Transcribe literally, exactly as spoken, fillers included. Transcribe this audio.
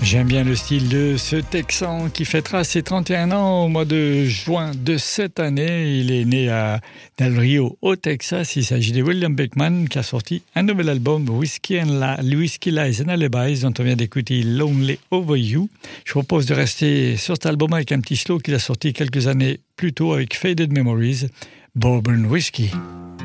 J'aime bien le style de ce Texan qui fêtera ses trente et un ans au mois de juin de cette année. Il est né à Del Rio, au Texas. Il s'agit de William Beckman qui a sorti un nouvel album, Whiskey and La- Whiskey Lies and Alibis, dont on vient d'écouter Lonely Over You. Je propose de rester sur cet album avec un petit slow qu'il a sorti quelques années plus tôt avec Faded Memories, Bourbon Whiskey.